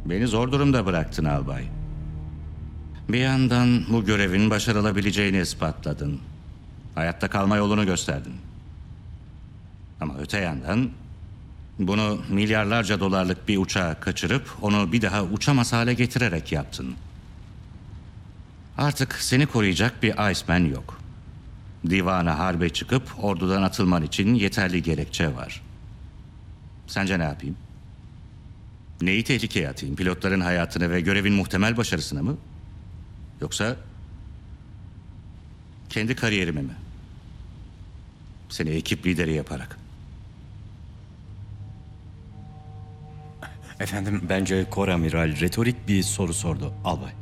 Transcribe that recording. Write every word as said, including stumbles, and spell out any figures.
Beni zor durumda bıraktın albay. Bir yandan bu görevin başarılabileceğini ispatladın. Hayatta kalma yolunu gösterdin. Ama öte yandan bunu milyarlarca dolarlık bir uçağa kaçırıp onu bir daha uçamaz hale getirerek yaptın. Artık seni koruyacak bir Iceman yok. Divana harbe çıkıp ordudan atılman için yeterli gerekçe var. Sence ne yapayım? Neyi tehlikeye atayım? Pilotların hayatını ve görevin muhtemel başarısını mı? Yoksa kendi kariyerimi mi? Seni ekip lideri yaparak. Efendim, Bence Koramiral retorik bir soru sordu albay.